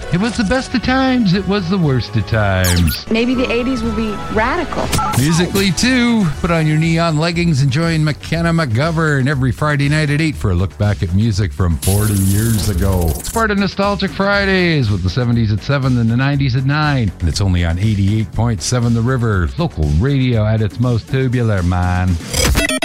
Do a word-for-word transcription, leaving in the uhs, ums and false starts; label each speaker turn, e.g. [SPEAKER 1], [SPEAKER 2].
[SPEAKER 1] It was the best of times. It was the worst of times.
[SPEAKER 2] Maybe the eighties will be radical.
[SPEAKER 1] Musically, too. Put on your neon leggings and join McKenna McGovern every Friday night at eight for a look back at music from forty years ago. It's part of Nostalgic Fridays with the seventies at seven and the nineties at nine. And it's only on eighty-eight point seven The River. Local radio at its most tubular, man.